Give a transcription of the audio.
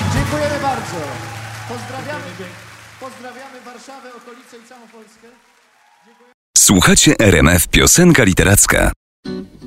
Dziękujemy bardzo. Pozdrawiamy Warszawę, okolice i całą Polskę. Słuchacie RMF Piosenka Literacka.